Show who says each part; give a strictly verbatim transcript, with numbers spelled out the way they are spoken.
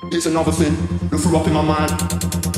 Speaker 1: It's another thing that flew up in my mind.